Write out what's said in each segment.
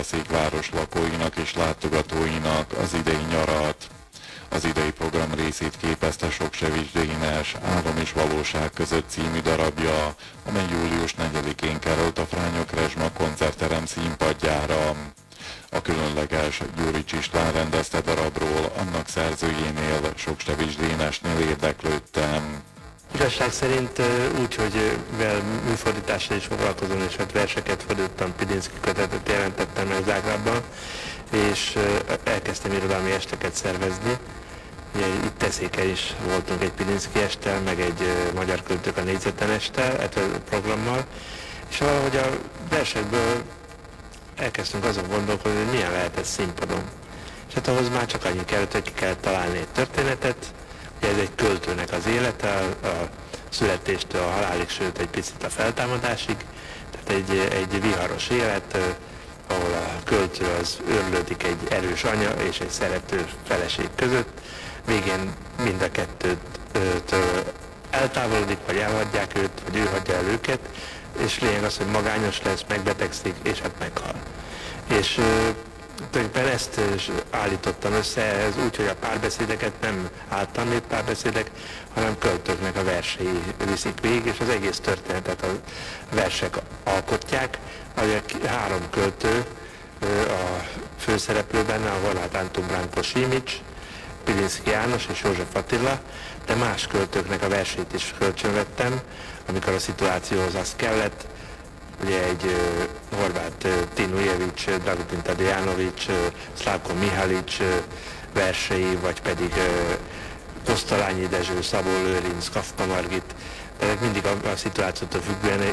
Székváros lakóinak és látogatóinak az idei nyarat. Az idei program részét képezte Soksevics Dénes Álom és valóság között című darabja, amely július 4-én került a Frányok Rezsma koncertterem színpadjára. A különleges Gyurics István rendezte darabról, annak szerzőjénél, Soksevics Dénesnél érdeklődtem. Igazság szerint úgy, hogy műfordítással is foglalkozom, és hát verseket fordítottam, Pilinszky kötetet jelentettem meg Zágrábban, és elkezdtem irodalmi esteket szervezni. Ugye itt Teszéken is voltunk egy Pilinszky estel, meg egy Magyar Költők a négyzeten estel, programmal, és valahogy a versekből elkezdtünk azon gondolkodni, hogy milyen lehet ez színpadon. És hát ahhoz már csak annyi kellett, hogy ki kell találni egy történetet. Ez egy költőnek az élete, a születéstől a halálig, sőt egy picit a feltámadásig. Tehát egy viharos élet, ahol a költő az őrlődik egy erős anya és egy szerető feleség között. Végén mind a kettőtől eltávolodik, vagy elhagyják őt, vagy ő hagyja el őket, és lényeg az, hogy magányos lesz, megbetegszik, és hát meghal. És tulajdonképpen ezt állítottam össze, ez úgy, hogy a párbeszédeket nem általános párbeszédek, hanem költőknek a versei viszik végig, és az egész történetet a versek alkotják. Három költő a főszereplőben, a Horváth Anton Branko Simics, Pilinszky János és József Attila, de más költőknek a versét is kölcsönvettem, amikor a szituációhoz az kellett. Ugye egy Horváth Tinujevics, Dragutin Tadejanovics, Szlávko Mihalics versei, vagy pedig Kosztolányi Dezső, Szabó Lőrinc, Kafka Margit, de mindig a szituációtól függően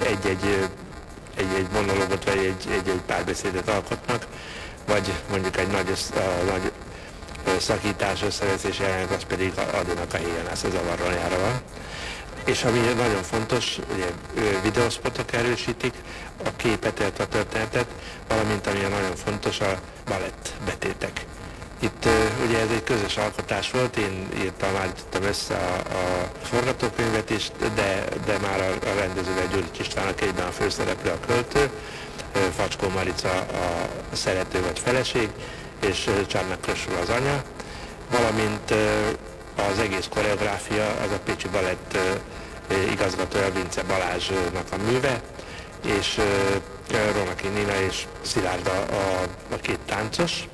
egy monológot, vagy egy párbeszédet alkotnak, vagy mondjuk egy nagy szakítás összeveszés jelenet, az pedig Adinak a Héjanász, a Zavarronjára van. És ami nagyon fontos, ugye videóspotok erősítik a képet, illetve a történetet, valamint ami nagyon fontos, a balett betétek. Itt ugye ez egy közös alkotás volt, én állítottam össze a forgatókönyvet is, de már a rendezővel, Gyurics Istvánnak egyben a főszereplő a költő, Facskó Marica a szerető vagy feleség, és Csarnak Krösul az anya, valamint az egész koreográfia, az a Pécsi Balett igazgatója, Vince Balázsnak a műve, és Rónaki Nina és Szilárd a két táncos,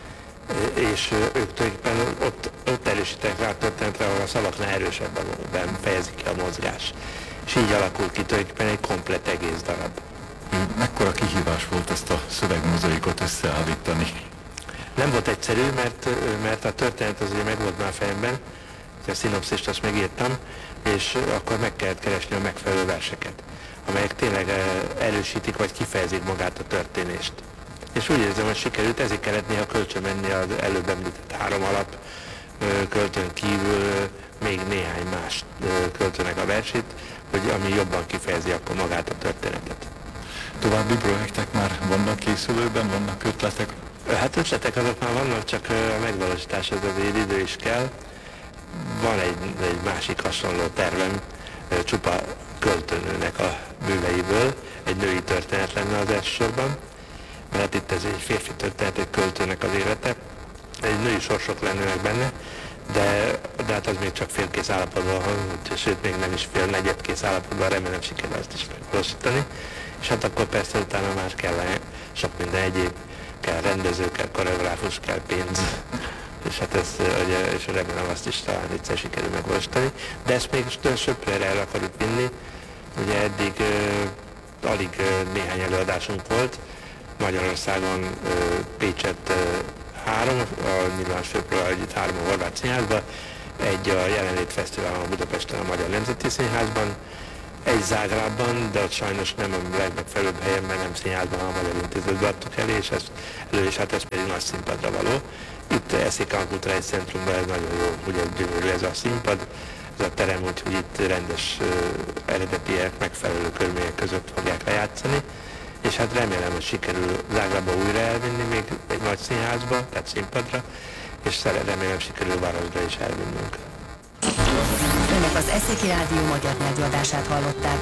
és ők tulajdonképpen ott erősítek rá a történetre, ahol a szavaknál erősebben fejezik ki a mozgás. És így alakul ki tulajdonképpen egy komplett egész darab. Mekkora kihívás volt ezt a szövegmozaikot összeállítani? Nem volt egyszerű, mert a történet az ugye meg volt már a fejemben, a szinopszist azt megírtam, és akkor meg kellett keresni a megfelelő verseket, amelyek tényleg erősítik vagy kifejezik magát a történést. És úgy érzem, hogy sikerült, ezért kellett néha kölcsön menni az előbb említett három alap költőn kívül még néhány más költőnek a versét, hogy ami jobban kifejezi akkor magát a történetet. További projektek már vannak készülőben, vannak ötletek? Hát ötletek azok már vannak, csak a megvalósításhoz azért idő is kell. Van egy másik hasonló tervem, csupa költőnőnek a műveiből, egy női történet lenne az elsősorban, mert itt ez egy férfi történet, egy költőnek az élete, egy női sorsok lennének benne, de hát az még csak félkész állapotban van, sőt még nem is fél negyedkész állapotban, remélem sikerül ezt is megvalósítani, és hát akkor persze utána már kell sok minden egyéb, kell rendező, kell koreográfus, kell pénz, és hát és remélem azt is talán egyszer sikerül megvalósítani, de ezt még söprére el akarjuk vinni, ugye eddig alig néhány előadásunk volt, Magyarországon Pécset 3, a nyilvános főpróba együtt 3 a Horváth Színházban, egy a Jelenlét Fesztiválon a Budapesten a Magyar Nemzeti Színházban, egy Zágrábban, de ott sajnos nem a legmegfelelőbb helyen, mert nem színházban, hanem a Magyar Intézetben adtuk elő, és hát ez pedig nagy színpadra való. Itt Eszéken a Kulturális Centrumban ez nagyon jó, ugye gyönyörű ez a színpad, ez a terem, úgyhogy itt rendes, eredetiek, megfelelő körülmények között fogják lejátszani, és hát remélem, hogy sikerül Zágrába újra elvinni még egy nagy színházba, tehát színpadra, és remélem sikerül Varosdra is elvinnünk. Önök az Eszéki Rádió magyar nyelvű adását hallották.